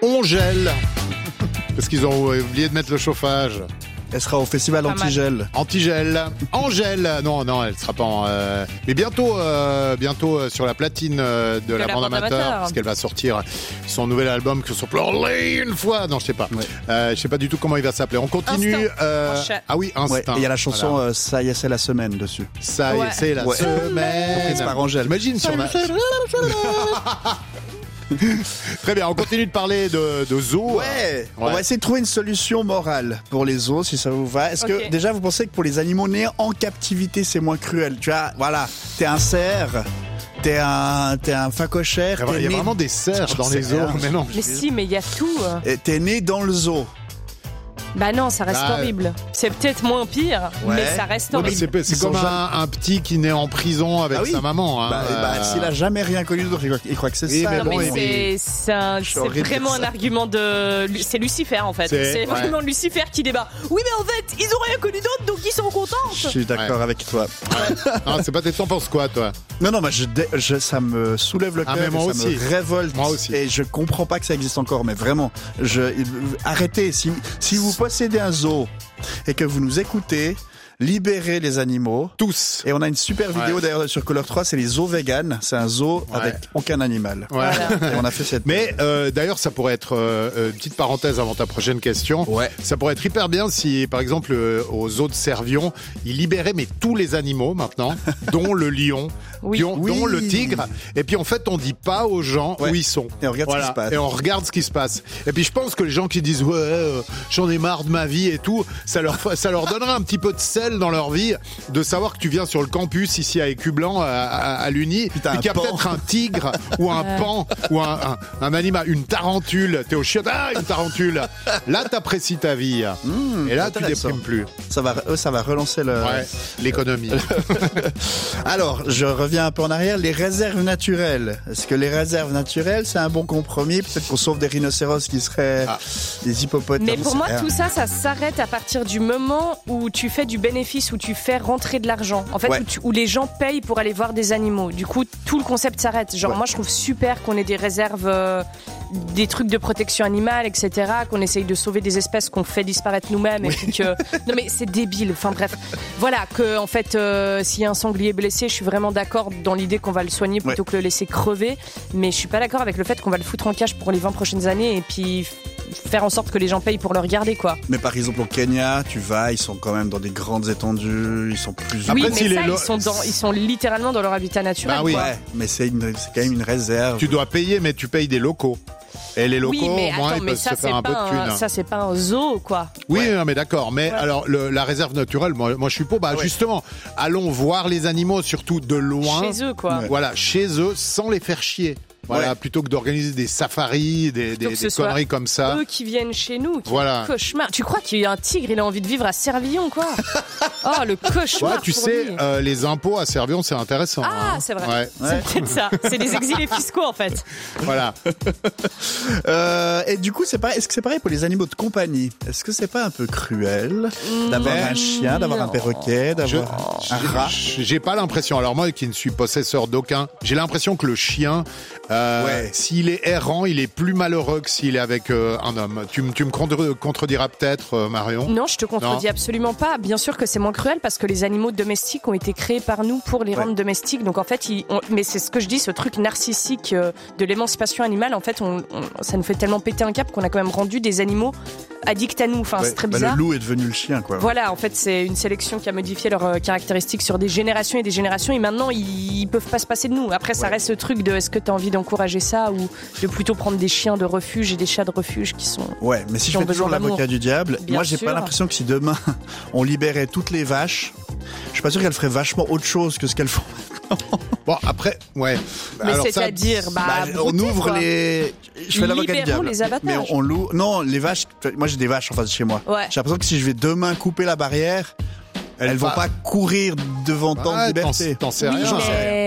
on gèle. Parce qu'ils ont oublié de mettre le chauffage. Elle sera au festival Antigel. Antigel. Angèle. Non, elle sera pas en... Mais bientôt sur la platine de la bande amateur. Parce qu'elle va sortir son nouvel album que sur une fois. Non, je sais pas. Ouais. Je sais pas du tout comment il va s'appeler. On continue. Ah oui, Instinct. Ouais. Et il y a la chanson Ça y est, c'est la semaine dessus. Ça y est, c'est la semaine. Comprise par Angèle. Imagine si on a... Très bien, on continue de parler de zoos. Ouais. On va essayer de trouver une solution morale pour les zoos, si ça vous va. Est-ce que déjà vous pensez que pour les animaux nés en captivité, c'est moins cruel? Tu vois, voilà, t'es un cerf, t'es un phacochère. Il y a vraiment des cerfs dans les zoos. Mais non. Mais si, mais il y a tout. T'es né dans le zoo. Bah non, ça reste horrible. C'est peut-être moins pire, mais ça reste horrible. C'est comme un petit qui naît en prison avec sa maman. Hein. S'il a jamais rien connu d'autre, il croit que c'est ça. Mais c'est vraiment un argument de... C'est Lucifer en fait. C'est vraiment Lucifer qui débat. Oui mais en fait, ils ont rien connu d'autre, donc ils sont contents. Je suis d'accord avec toi. Non, c'est pas t'en penses quoi toi? Non, ça me soulève le cœur, ça me révolte. Moi aussi. Et je comprends pas que ça existe encore, mais vraiment, arrêtez. Si vous possédez un zoo et que vous nous écoutez, libérez les animaux. Tous. Et on a une super vidéo d'ailleurs sur Color 3, c'est les zoos vegan. C'est un zoo avec aucun animal. Ouais. Voilà. Et on a fait cette... Mais d'ailleurs, ça pourrait être une petite parenthèse avant ta prochaine question. Ouais. Ça pourrait être hyper bien si, par exemple, au zoo de Servion, ils libéraient mais tous les animaux maintenant, dont le lion, dont le tigre. Et puis en fait, on dit pas aux gens où ils sont. Et on regarde ce qui se passe. Et on regarde ce qui se passe. Et puis je pense que les gens qui disent j'en ai marre de ma vie et tout, ça leur donnera un petit peu de sel dans leur vie de savoir que tu viens sur le campus ici à Écublanc à l'Uni et qu'il y a peut-être un tigre ou un pan ou un animal, une tarentule. T'es au chiotte, une tarentule. Là, t'apprécies ta vie. Et là, tu déprimes plus. Ça va relancer l'économie. Alors, je reviens un peu en arrière. Les réserves naturelles. Est-ce que les réserves naturelles, c'est un bon compromis? Peut-être qu'on sauve des rhinocéros qui seraient des hippopotames. Mais pour moi, tout ça s'arrête à partir du moment où tu fais du bénéfice, où tu fais rentrer de l'argent. En fait, où les gens payent pour aller voir des animaux. Du coup, tout le concept s'arrête. Genre, moi, je trouve super qu'on ait des réserves, des trucs de protection animale, etc., qu'on essaye de sauver des espèces qu'on fait disparaître nous-mêmes. Et puis que... Non, mais c'est débile. Enfin, bref. Voilà, que, en fait, s'il y a un sanglier blessé, je suis vraiment d'accord dans l'idée qu'on va le soigner plutôt que le laisser crever. Mais je suis pas d'accord avec le fait qu'on va le foutre en cage pour les 20 prochaines années et puis faire en sorte que les gens payent pour le regarder, quoi. Mais par exemple, au Kenya, tu vas, ils sont quand même dans des grandes étendues, ils sont plus... Oui, mais ils sont littéralement dans leur habitat naturel. Ah oui, mais c'est quand même une réserve. Tu dois payer, mais tu payes des locaux. Et les locaux, au moins, ils peuvent se faire un peu de thunes. Ça, c'est pas un zoo, quoi. Oui, non, mais d'accord. Mais alors, la réserve naturelle, moi je suis pour. Justement, allons voir les animaux, surtout de loin. Chez eux, quoi. Voilà, chez eux, sans les faire chier. Voilà, plutôt que d'organiser des safaris, des conneries comme ça. Eux qui viennent chez nous, cauchemar. Tu crois qu'il y a un tigre, il a envie de vivre à Servion, quoi? Oh, le cauchemar. Ouais, tu sais, les impôts à Servion, c'est intéressant. Ah, c'est vrai. C'est peut-être ça. C'est des exilés fiscaux, en fait. Voilà. Et du coup, est-ce que c'est pareil pour les animaux de compagnie? Est-ce que c'est pas un peu cruel d'avoir un chien, d'avoir un perroquet, d'avoir un rat? J'ai pas l'impression. Alors moi, qui ne suis possesseur d'aucun, j'ai l'impression que le chien, s'il est errant, il est plus malheureux que s'il est avec un homme. Tu me contrediras peut-être, Marion? Non, je te contredis absolument pas. Bien sûr que c'est moins cruel parce que les animaux domestiques ont été créés par nous pour les rendre domestiques. Donc en fait, mais c'est ce que je dis, ce truc narcissique de l'émancipation animale, en fait, ça nous fait tellement péter un cap qu'on a quand même rendu des animaux addicts à nous. Enfin, c'est très bizarre. Le loup est devenu le chien, quoi. Voilà, en fait, c'est une sélection qui a modifié leurs caractéristiques sur des générations et des générations. Et maintenant, ils peuvent pas se passer de nous. Après, ça reste ce truc de est-ce que tu as envie d'encourager ça ou de plutôt prendre des chiens de refuge et des chats de refuge qui sont... Ouais, mais si je fais toujours l'avocat du diable, moi, j'ai pas l'impression que si demain, on libérait toutes les vaches, je suis pas sûr qu'elles feraient vachement autre chose que ce qu'elles font maintenant. Bon, après, Mais alors c'est-à-dire, on ouvre les... Je fais l'avocat du diable. Les abattages. Mais on loue... Non, les vaches... Moi, j'ai des vaches en face de chez moi. Ouais. J'ai l'impression que si je vais demain couper la barrière... Elles vont pas courir devant tant de liberté. T'en sais rien. Mais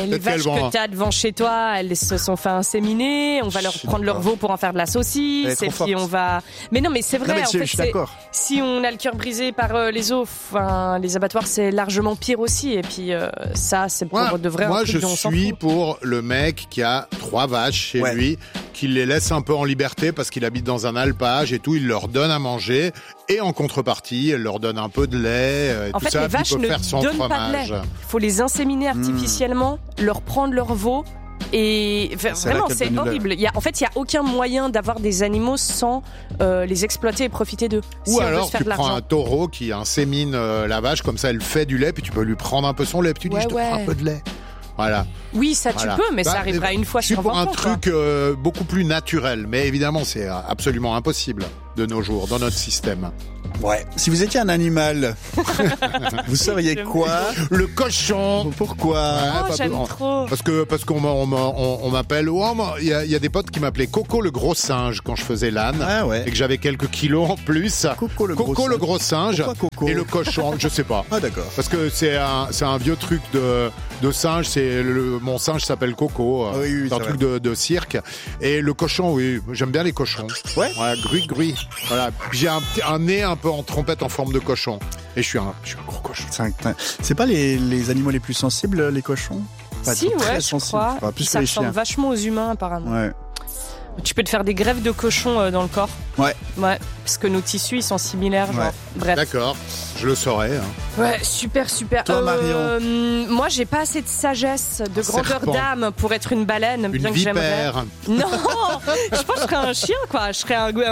les vaches que t'as devant chez toi, elles se sont fait inséminer. On va leur prendre leur veau pour en faire de la saucisse. Et puis on va. Mais non, mais c'est vrai. Non, mais en fait, je suis d'accord. Si on a le cœur brisé par les os, les abattoirs, c'est largement pire aussi. Et puis ça, c'est pour de vrai. Moi, je suis pour le mec qui a 3 vaches chez lui, qui les laisse un peu en liberté parce qu'il habite dans un alpage et tout. Il leur donne à manger et en contrepartie, elle leur donne un peu de lait. Et en tout fait, ça, les vaches ne donnent pas de lait. Il faut les inséminer artificiellement, leur prendre leur veau. Et vraiment, c'est horrible. Il y a aucun moyen d'avoir des animaux sans les exploiter et profiter d'eux. Ou alors, tu prends un taureau qui insémine la vache, comme ça, elle fait du lait, puis tu peux lui prendre un peu son lait, puis tu dis, je te prends un peu de lait. Voilà. Oui, ça tu peux, mais ça arrivera une fois sur 20 ans. Je suis pour un truc beaucoup plus naturel, mais évidemment, c'est absolument impossible de nos jours, dans notre système. Ouais. Si vous étiez un animal, vous seriez quoi? Le cochon. Pourquoi? J'aime trop. Parce qu'on m'appelle. Il y a des potes qui m'appelaient Coco le gros singe quand je faisais l'âne et que j'avais quelques kilos en plus. Coco le gros singe. Pourquoi Coco? Et le cochon, je sais pas. Ah d'accord. Parce que c'est un vieux truc de singe. Mon singe s'appelle Coco. Oui, c'est un truc de cirque. Et le cochon, oui, j'aime bien les cochons. Ouais. Grui. Voilà. J'ai un nez un peu en trompette en forme de cochon. Et je suis un gros cochon. C'est pas les animaux les plus sensibles, les cochons? Si, ouais, je crois. Enfin, plus ça que les ressemble chiens. vachement aux humains, apparemment. Ouais. Tu peux te faire des greffes de cochon dans le corps. Ouais. Ouais, parce que nos tissus, ils sont similaires, genre. Bref. D'accord, je le saurais. Ouais, super. Toi, Marion? Moi, j'ai pas assez de sagesse, de grandeur d'âme pour être une baleine, bien que j'aimerais. Non, je pense que je serais un chien, quoi. Je serais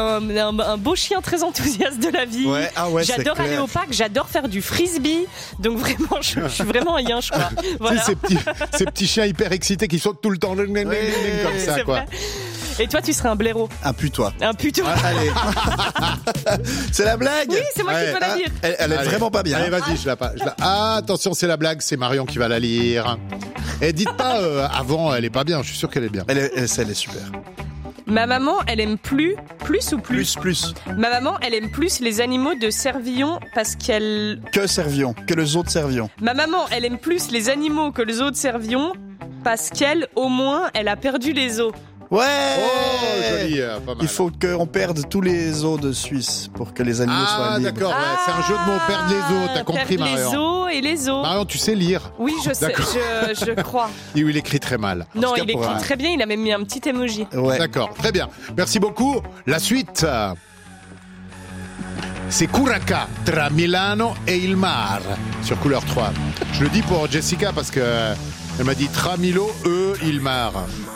un beau chien très enthousiaste de la vie. Ouais, j'adore aller au parc, j'adore faire du frisbee. Donc vraiment, je suis vraiment un yinche, quoi. Voilà. Tu sais, ces petits chiens hyper excités qui sautent tout le temps, comme ça, quoi. Vrai. Et toi, tu serais un blaireau. Un putois. Un putois. Allez. C'est la blague? Oui, c'est moi qui peux la lire. Elle est vraiment pas bien. Allez, vas-y, je la passe. Attention, c'est la blague, c'est Marion qui va la lire. Et dites pas avant, elle est pas bien, je suis sûr qu'elle est bien. Elle est super. Ma maman, elle aime plus. Ma maman, elle aime plus les animaux de Servion parce qu'elle... Que Servion? Que le zoo de Servion? Ma maman, elle aime plus les animaux que le zoo de Servion parce qu'elle, au moins, elle a perdu les os. Ouais. Oh, joli, pas mal. Il faut qu'on perde tous les zoos de Suisse pour que les animaux soient libres. D'accord, c'est un jeu de mots, perdre les os, t'as compris, Marion? Les os et les os. Marion, tu sais lire? Oui, je sais, je crois. Et il écrit très mal. Non, il écrit très bien, il a même mis un petit emoji. Ouais. D'accord, très bien. Merci beaucoup. La suite, c'est Curaca tra Milano et il mar sur Couleur 3. Je le dis pour Jessica parce que elle m'a dit tra Milo, il mar.